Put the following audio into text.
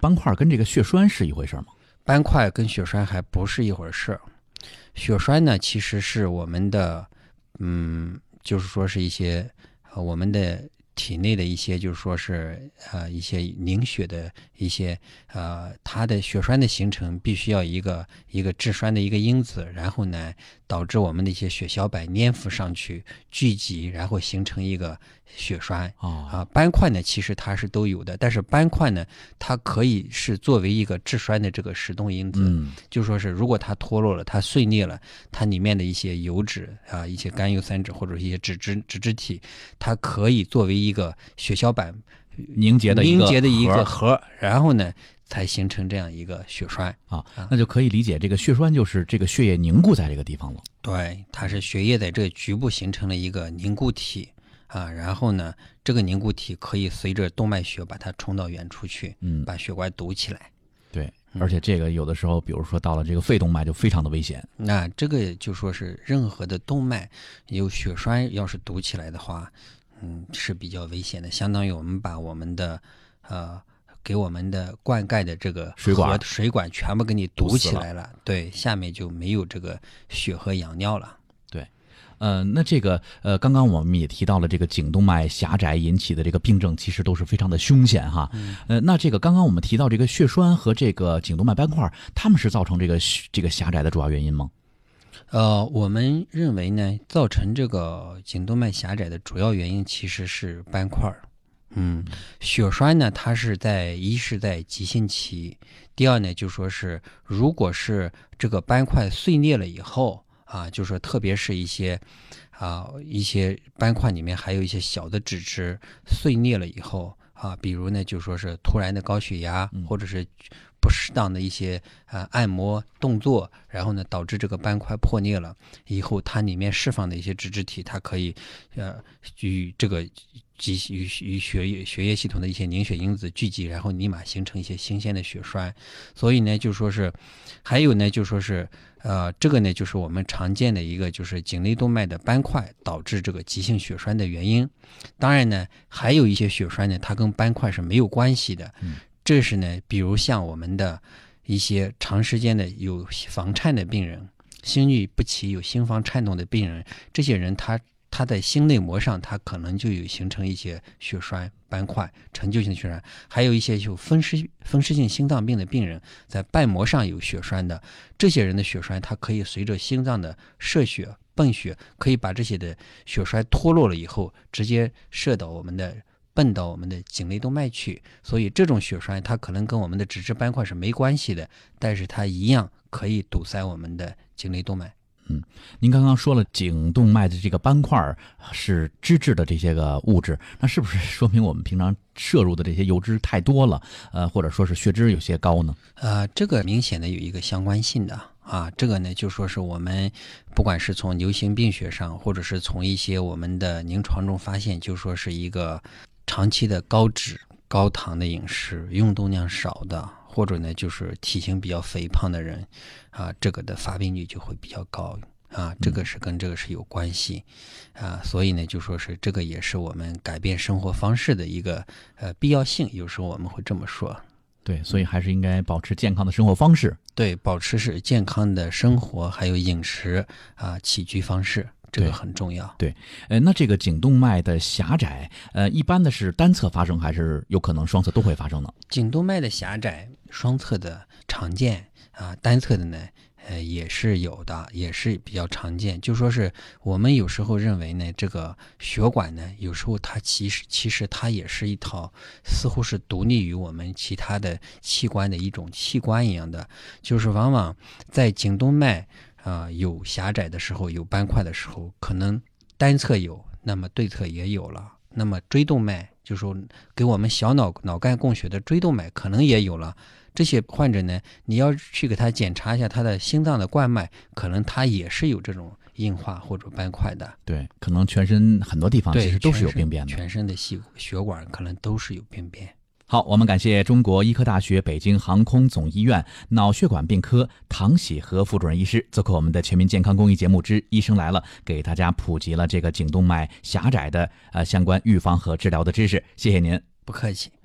斑块跟这个血栓是一回事吗？ 斑块跟血栓还不是一回事。血栓呢，其实是我们的，就是说是一些我们的体内的一些，就是说是一些凝血的一些它的血栓的形成必须要一个致栓的一个因子，然后呢导致我们的一些血小板粘附上去聚集，然后形成一个血栓。斑块呢其实它是都有的，但是斑块呢它可以是作为一个致栓的这个始动因子，就说是如果它脱落了，它碎裂了，它里面的一些油脂一些甘油三酯或者一些脂质体，它可以作为一个血小板凝结的一个核，然后呢才形成这样一个血栓那就可以理解这个血栓就是这个血液凝固在这个地方了。 对，它是血液在这个局部形成了一个凝固体然后呢这个凝固体可以随着动脉血把它冲到远处去，把血管堵起来。 对，而且这个有的时候比如说到了这个肺动脉就非常的危险。 那这个就说是任何的动脉有血栓要是堵起来的话是比较危险的，相当于我们把我们的给我们的灌溉的这个水管全部给你堵起来了，对，下面就没有这个血和养料了。 对，那这个刚刚我们也提到了这个颈动脉狭窄引起的这个病症其实都是非常的凶险哈。那这个刚刚我们提到这个血栓和这个颈动脉斑块，它们是造成这个狭窄的主要原因吗？ 我们认为呢，造成这个颈动脉狭窄的主要原因其实是斑块。血栓呢，它是在急性期，第二呢，就说是如果是这个斑块碎裂了以后就说特别是一些斑块里面还有一些小的脂质碎裂了以后比如呢，就说是突然的高血压，或者是不适当的一些按摩动作，然后呢导致这个斑块破裂了以后，它里面释放的一些脂质体，它可以与这个与血液系统的一些凝血因子聚集，然后立马形成一些新鲜的血栓。所以呢就说是还有呢就说是这个呢就是我们常见的一个就是颈内动脉的斑块导致这个急性血栓的原因。当然呢还有一些血栓呢它跟斑块是没有关系的，这是呢比如像我们的一些长时间的有房颤的病人，心律不齐有心房颤动的病人，这些人他在心内膜上他可能就有形成一些血栓斑块，陈旧性血栓。还有一些有风湿性心脏病的病人，在瓣膜上有血栓的，这些人的血栓它可以随着心脏的射血泵血，可以把这些的血栓脱落了以后直接泵到我们的颈内动脉去。所以这种血栓它可能跟我们的脂质斑块是没关系的，但是它一样可以堵塞我们的颈内动脉。 您刚刚说了颈动脉的这个斑块是脂质的这些个物质，那是不是说明我们平常摄入的这些油脂太多了或者说是血脂有些高呢？ 这个明显的有一个相关性的这个呢就说是我们不管是从流行病学上，或者是从一些我们的临床中发现，就说是一个长期的高脂高糖的饮食，运动量少的，或者呢就是体型比较肥胖的人这个的发病率就会比较高这个是跟这个是有关系所以呢就说是这个也是我们改变生活方式的一个必要性，有时候我们会这么说。 对，所以还是应该保持健康的生活方式。 对，保持是健康的生活还有饮食起居方式，这个很重要。 对，那这个颈动脉的狭窄一般的是单侧发生还是有可能双侧都会发生呢？ 颈动脉的狭窄双侧的常见单侧的呢也是有的，也是比较常见。就说是我们有时候认为呢这个血管呢有时候它其实它也是一套似乎是独立于我们其他的器官的一种器官一样的，就是往往在颈动脉有狭窄的时候，有斑块的时候，可能单侧有，那么对侧也有了，那么椎动脉就是说给我们小脑干供血的椎动脉可能也有了。这些患者呢，你要去给他检查一下他的心脏的冠脉，可能他也是有这种硬化或者斑块的。 对，可能全身很多地方其实都是有病变的， 全身的血管可能都是有病变。 好，我们感谢中国医科大学北京航空总医院脑血管病科唐喜和副主任医师做客我们的全民健康公益节目之医生来了，给大家普及了这个颈动脉狭窄的相关预防和治疗的知识。谢谢您。 不客气。